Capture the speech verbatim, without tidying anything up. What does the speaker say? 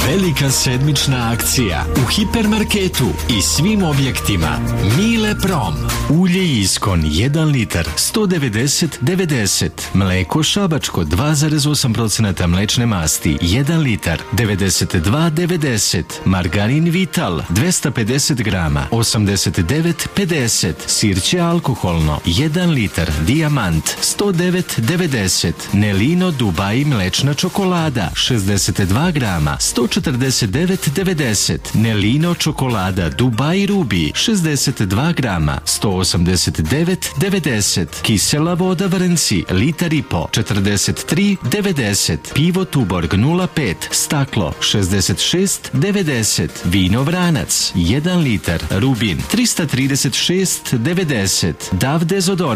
Velika sedmična akcija u hipermarketu i svim objektima. Mile Prom. Ulje Iskon jedan litar sto devedeset devedeset. Mleko šabačko dva zarez osam posto mlečne masti jedan litar devedeset dva devedeset. Margarin Vital dvesta pedeset grama osamdeset devet pedeset. Sirće alkoholno jedan litar Dijamant sto devet devedeset. Nelino Dubai mlečna čokolada šezdeset dva grama sto četrdeset devet devedeset. Nelino čokolada Dubai Rubi šezdeset dva grama sto osamdeset devet devedeset. Kisela voda Vrnci litar i po četrdeset tri devedeset. Pivo Tuborg nula pet staklo šezdeset šest devedeset. Vino Vranac jedan litar Rubin trista trideset šest devedeset. Dav dezodorans